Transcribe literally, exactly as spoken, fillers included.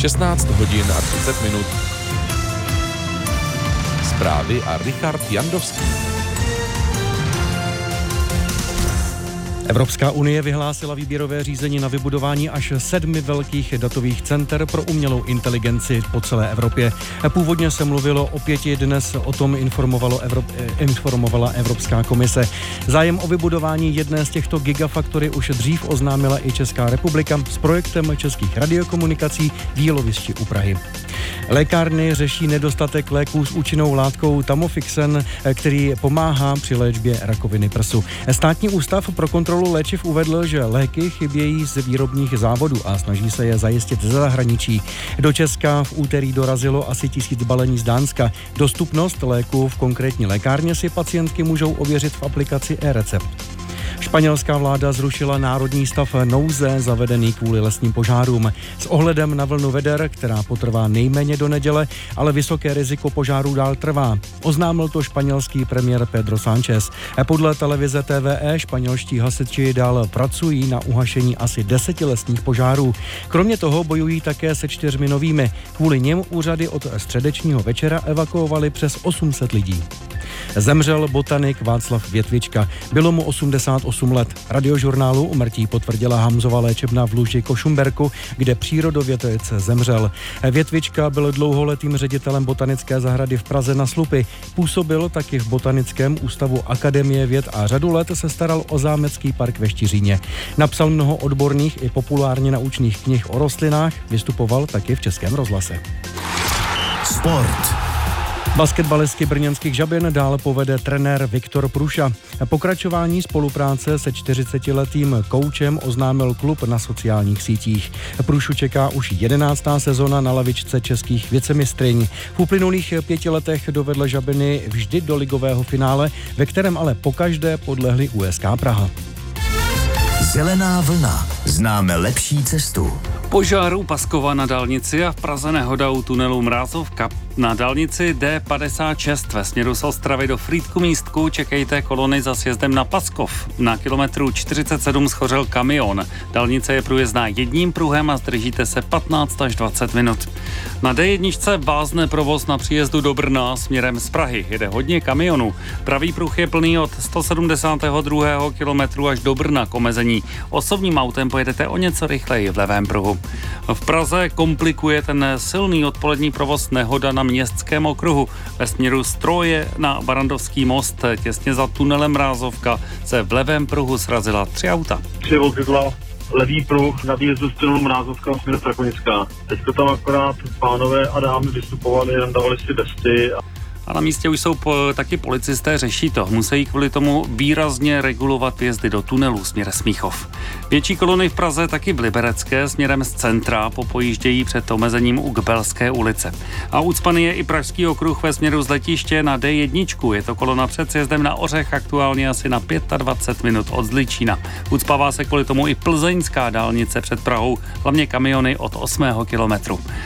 šestnáct hodin a třicet minut. Zprávy a Richard Jandovský. Evropská unie vyhlásila výběrové řízení na vybudování až sedmi velkých datových center pro umělou inteligenci po celé Evropě. Původně se mluvilo o pěti, dnes o tom informovalo Evrop, informovala Evropská komise. Zájem o vybudování jedné z těchto gigafactory už dřív oznámila i Česká republika s projektem českých radiokomunikací v Jílovišti u Prahy. Lékárny řeší nedostatek léků s účinnou látkou Tamofixen, který pomáhá při léčbě rakoviny prsu. Státní ústav pro kontrolu léčiv uvedl, že léky chybějí z výrobních závodů a snaží se je zajistit ze zahraničí. Do Česka v úterý dorazilo asi tisíc balení z Dánska. Dostupnost léku v konkrétní lékárně si pacientky můžou ověřit v aplikaci e-recept. Španělská vláda zrušila národní stav nouze zavedený kvůli lesním požárům. S ohledem na vlnu veder, která potrvá nejméně do neděle, ale vysoké riziko požárů dál trvá. Oznámil to španělský premiér Pedro Sánchez. Podle televize T V E španělští hasiči dál pracují na uhašení asi deseti lesních požárů. Kromě toho bojují také se čtyřmi novými. Kvůli nim úřady od středečního večera evakuovali přes osm set lidí. Zemřel botanik Václav Větvička. Bylo mu osmdesát osm let. Radiožurnálu úmrtí potvrdila Hamzova léčebna v Luži Košumberku, kde přírodovědec zemřel. Větvička byl dlouholetým ředitelem botanické zahrady v Praze na Slupy. Působil taky v Botanickém ústavu Akademie věd a řadu let se staral o zámecký park ve Štiříně. Napsal mnoho odborných i populárně naučných knih o rostlinách, vystupoval taky v Českém rozhlase. Sport. Basketbalistky brněnských Žabin dál povede trenér Viktor Pruša. Pokračování spolupráce se čtyřicetiletým koučem oznámil klub na sociálních sítích. Prušu čeká už jedenáctá sezona na lavičce českých vicemistryň. V uplynulých pěti letech dovedl Žabiny vždy do ligového finále, ve kterém ale pokaždé podlehli U S K Praha. Zelená vlna. Známe lepší cestu. Požár u Paskova na dálnici a v Praze nehoda u tunelu Mrázovka. Na dálnici D padesát šest ve směru z Ostravy do Frýdku-Místku čekejte kolony za sjezdem na Paskov. Na kilometru čtyřicet sedm schořel kamion. Dálnice je průjezdná jedním pruhem a zdržíte se patnáct až dvacet minut. Na D jedna vázne provoz na příjezdu do Brna směrem z Prahy. Jede hodně kamionů. Pravý pruh je plný od sto sedmdesátého druhého kilometru až do Brna k omezení. Osobním autem pojedete o něco rychleji v levém pruhu. V Praze komplikuje ten silný odpolední provoz nehoda na Městském okruhu. Ve směru z Troje na Barandovský most těsně za tunelem Mrázovka se v levém pruhu srazila tři auta. Tři vozidla, levý pruh na výjezdu z tunelu Mrázovka a směru Strakonická. Teďko tam akorát pánové a dámy vystupovali, dávali si vesty. A na místě už jsou po, taky policisté, řeší to. Musí kvůli tomu výrazně regulovat vjezdy do tunelu směrem Smíchov. Větší kolony v Praze taky v Liberecké směrem z centra popojíždějí před omezením u Gbelské ulice. A ucpaný je i pražský okruh ve směru z letiště na D jedna. Je to kolona před sjezdem na Ořech aktuálně asi na dvacet pět minut od Zličína. Ucpává se kvůli tomu i plzeňská dálnice před Prahou, hlavně kamiony od osmého kilometru.